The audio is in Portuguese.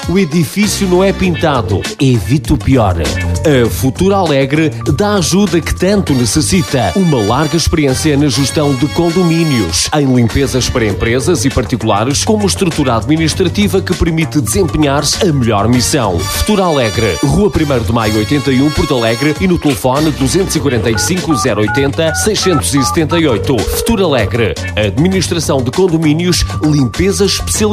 o edifício não é pintado. Evite o pior. A Futura Alegre dá a ajuda que tanto necessita. Uma larga experiência na gestão de condomínios, em limpezas para empresas e particulares, com uma estrutura administrativa que permite desempenhar-se a melhor missão. Futura Alegre, Rua 1º de Maio 81, Porto Alegre, e no telefone 245 080 678. Futura Alegre, administração de condomínios, limpezas especializadas.